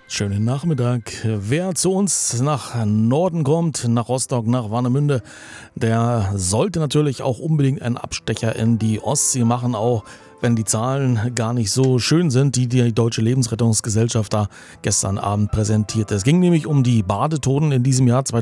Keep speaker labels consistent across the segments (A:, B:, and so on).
A: Schönen Nachmittag. Wer zu uns nach Norden kommt, nach Rostock, nach Warnemünde, der sollte natürlich auch unbedingt einen Abstecher in die Ostsee machen, auch wenn die Zahlen gar nicht so schön sind, die die Deutsche Lebensrettungsgesellschaft da gestern Abend präsentierte. Es ging nämlich um die Badetoten in diesem Jahr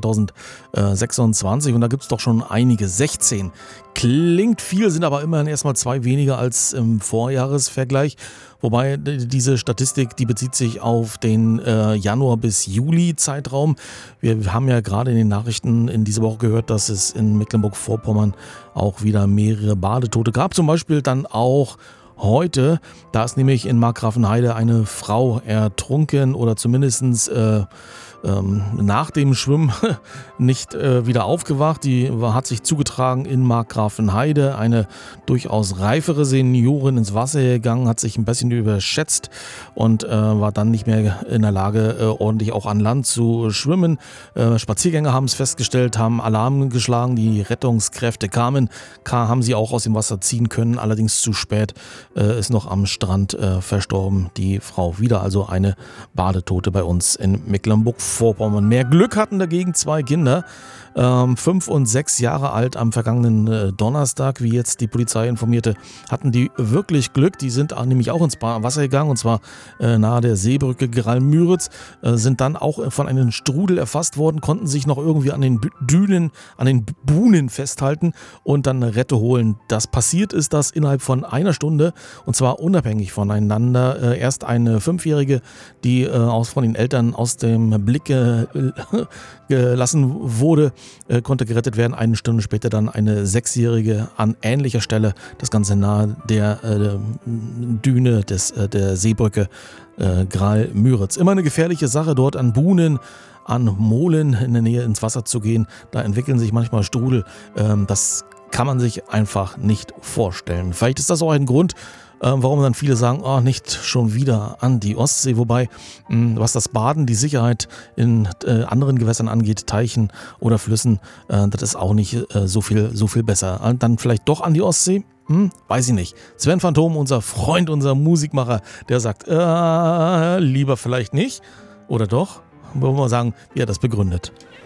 A: 2026 und da gibt es doch schon einige, 16. Klingt viel, sind aber immerhin erstmal 2 weniger als im Vorjahresvergleich. Wobei diese Statistik, die bezieht sich auf den Januar bis Juli Zeitraum. Wir haben ja gerade in den Nachrichten in dieser Woche gehört, dass es in Mecklenburg-Vorpommern auch wieder mehrere Badetote gab. Zum Beispiel dann auch heute, da ist nämlich in Markgrafenheide eine Frau ertrunken oder zumindest nach dem Schwimmen nicht wieder aufgewacht. Die hat sich zugetragen in Markgrafenheide. Eine durchaus reifere Seniorin ins Wasser gegangen, hat sich ein bisschen überschätzt und war dann nicht mehr in der Lage, ordentlich auch an Land zu schwimmen. Spaziergänger haben es festgestellt, haben Alarm geschlagen. Die Rettungskräfte kamen, haben sie auch aus dem Wasser ziehen können, allerdings zu spät, ist noch am Strand verstorben. Die Frau wieder, also eine Badetote bei uns in Mecklenburg-Vorpommern. Mehr Glück hatten dagegen 2 Kinder, 5 und 6 Jahre alt am vergangenen Donnerstag, wie jetzt die Polizei informierte, hatten die wirklich Glück. Die sind nämlich auch ins Wasser gegangen, und zwar nahe der Seebrücke Geralm-Müritz, sind dann auch von einem Strudel erfasst worden, konnten sich noch irgendwie an den Dünen, an den Buhnen festhalten und dann eine Rette holen. Das passiert ist das innerhalb von einer Stunde, und zwar unabhängig voneinander. Erst eine 5-Jährige, die von den Eltern aus dem Blick gelassen wurde, konnte gerettet werden. Eine Stunde später dann eine 6-Jährige an ähnlicher Stelle, das Ganze nahe der Düne der Seebrücke Geralm-Müritz. Immer eine gefährliche Sache, dort an Buhnen, an Molen in der Nähe ins Wasser zu gehen. Da entwickeln sich manchmal Strudel. Das kann man sich einfach nicht vorstellen. Vielleicht ist das auch ein Grund, warum dann viele sagen, nicht schon wieder an die Ostsee. Wobei, was das Baden, die Sicherheit in anderen Gewässern angeht, Teichen oder Flüssen, das ist auch nicht so viel besser. Dann vielleicht doch an die Ostsee? Weiß ich nicht. Sven Phantom, unser Freund, unser Musikmacher, der sagt, lieber vielleicht nicht. Oder doch? Wollen wir mal sagen, wie er das begründet.